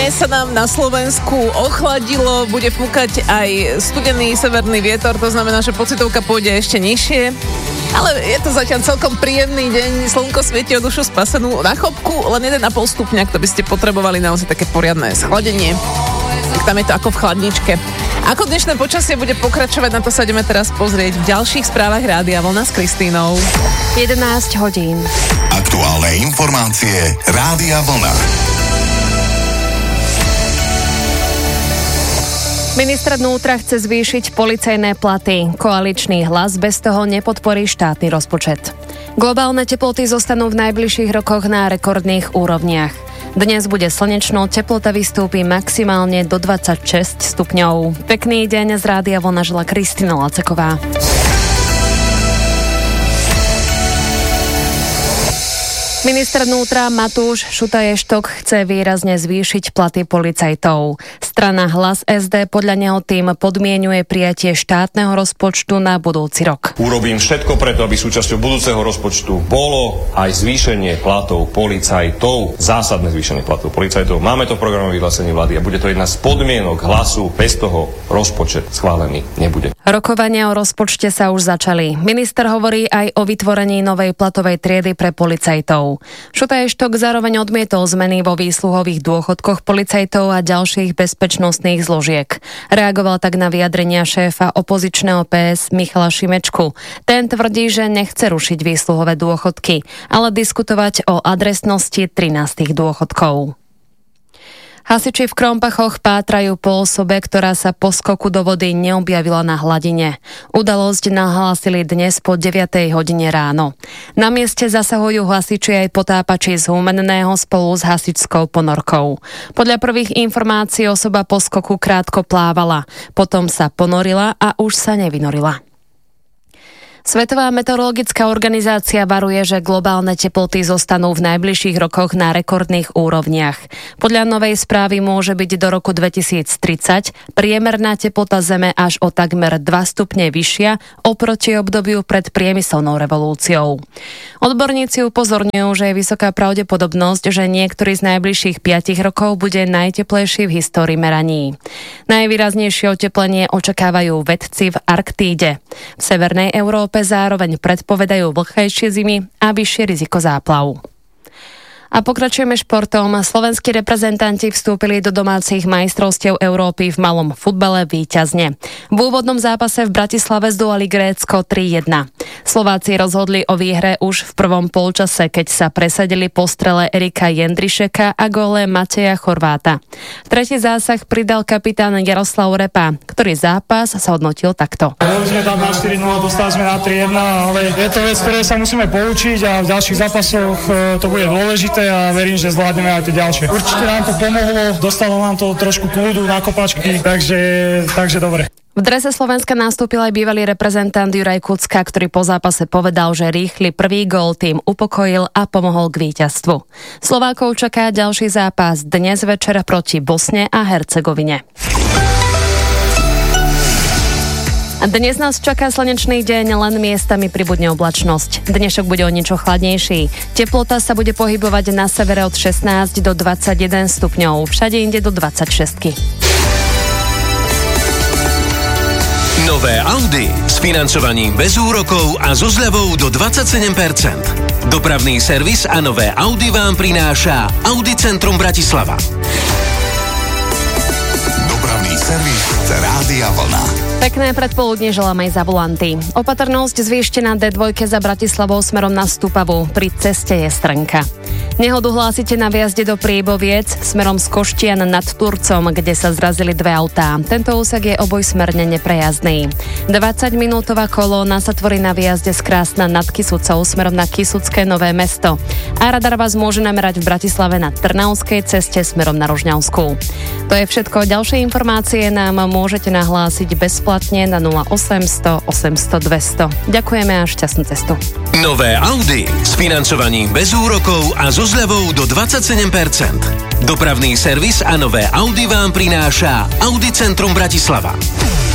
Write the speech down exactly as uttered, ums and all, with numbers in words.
Dnes sa nám na Slovensku ochladilo, bude fúkať aj studený severný vietor, to znamená, že pocitovka pôjde ešte nižšie. Ale je to zatiaľ celkom príjemný deň, slnko svieti o dušu spasenú, na chopku len jeden a pol stupňa, to by ste potrebovali naozaj také poriadne schladenie. Tak tam je to ako v chladničke. Ako dnešné počasie bude pokračovať, na to sa ideme teraz pozrieť v ďalších správach Rádia Vlna s Kristínou. jedenásť hodín. Aktuálne informácie Rádia Vlna. Minister vnútra chce zvýšiť policajné platy. Koaličný Hlas bez toho nepodporí štátny rozpočet. Globálne teploty zostanú v najbližších rokoch na rekordných úrovniach. Dnes bude slnečno, teplota vystúpi maximálne do dvadsaťšesť stupňov. Pekný deň z Rádia Vlna žela Kristína Laceková. Minister vnútra Matúš Šutaj-Eštok chce výrazne zvýšiť platy policajtov. Strana Hlas es dé podľa neho tým podmienuje prijatie štátneho rozpočtu na budúci rok. Urobím všetko preto, aby súčasťou budúceho rozpočtu bolo aj zvýšenie platov policajtov. Zásadné zvýšenie platov policajtov. Máme to v programovom vyhlásení vlády a bude to jedna z podmienok Hlasu. Bez toho rozpočet schválený nebude. Rokovania o rozpočte sa už začali. Minister hovorí aj o vytvorení novej platovej triedy pre policajtov. Šutaj-Eštok zároveň odmietol zmeny vo výsluhových dôchodkoch policajtov a ďalších bezpečnostných zložiek. Reagoval tak na vyjadrenia šéfa opozičného pé es Michala Šimečku. Ten tvrdí, že nechce rušiť výsluhové dôchodky, ale diskutovať o adresnosti trinástych dôchodkov. Hasiči v Krompachoch pátrajú po osobe, ktorá sa po skoku do vody neobjavila na hladine. Udalosť nahlásili dnes po deviatej hodine ráno. Na mieste zasahujú hasiči aj potápači z Humenného spolu s hasičskou ponorkou. Podľa prvých informácií osoba po skoku krátko plávala, potom sa ponorila a už sa nevynorila. Svetová meteorologická organizácia varuje, že globálne teploty zostanú v najbližších rokoch na rekordných úrovniach. Podľa novej správy môže byť do roku dvetisíctridsať priemerná teplota Zeme až o takmer dva stupne vyššia oproti obdobiu pred priemyselnou revolúciou. Odborníci upozorňujú, že je vysoká pravdepodobnosť, že niektorý z najbližších piatich rokov bude najteplejší v histórii meraní. Najvýraznejšie oteplenie očakávajú vedci v Arktíde. V severnej Európe zároveň predpovedajú vlhkejšie zimy a vyššie riziko záplav. A pokračujeme športom. Slovenskí reprezentanti vstúpili do domácich majstrovstiev Európy v malom futbale víťazne. V úvodnom zápase v Bratislave zdolali Grécko tri jedna. Slováci rozhodli o výhre už v prvom polčase, keď sa presadili po strele Erika Jendrišeka a góle Mateja Chorváta. Tretí zásah pridal kapitán Jaroslav Repa, ktorý zápas sa hodnotil takto. Boli sme tam na štyri nula, dostali sme na tri jedna, ale je to vec, ktoré sa musíme poučiť a v ďalších zápasoch to bude dôležité a verím, že zvládneme aj tie ďalšie. Určite nám to pomohlo, dostalo nám to trošku kľudu na kopačky, takže, takže dobre. V drese Slovenska nastúpil aj bývalý reprezentant Juraj Kucka, ktorý po zápase povedal, že rýchly prvý gól tým upokojil a pomohol k víťazstvu. Slovákov čaká ďalší zápas dnes večer proti Bosne a Hercegovine. Dnes nás čaká slnečný deň, len miestami pribudne oblačnosť. Dnešok bude o niečo chladnejší. Teplota sa bude pohybovať na severe od šestnásť do dvadsaťjeden stupňov, všade inde do dvadsaťšesť. Nové Audi s financovaním bez úrokov a so zľavou do dvadsaťsedem percent. Dopravný servis a nové Audi vám prináša Audi Centrum Bratislava. Dopravný servis Rádia Vlna. Pekné predpoludne želám aj za volanty. Opatrnosť zvýšte na dé dva za Bratislavou smerom na Stupavu. Pri ceste je strnka. Nehodu hlásite na viazde do Príboviec smerom z Koštian nad Turcom, kde sa zrazili dve autá. Tento úsek je obojsmerne neprejazdný. dvadsaťminútová kolóna sa tvorí na viazde z Krásna nad Kysucou smerom na Kysucké Nové Mesto. A radar vás môže namerať v Bratislave na Trnavskej ceste smerom na Rožňavskú. To je všetko. Ďalšie informácie nám môžete nahlásiť bezplatne na nula osemsto osemsto dvesto. Ďakujeme a šťastnú cestu. Nové Audi s financovaním bez úrokov a so zľavou do dvadsaťsedem percent. Dopravný servis a nové Audi vám prináša Audi Centrum Bratislava.